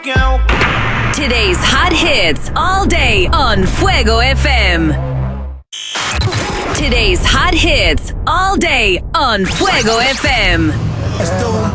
Today's hot hits all day on Fuego FM. Today's hot hits all day on Fuego FM.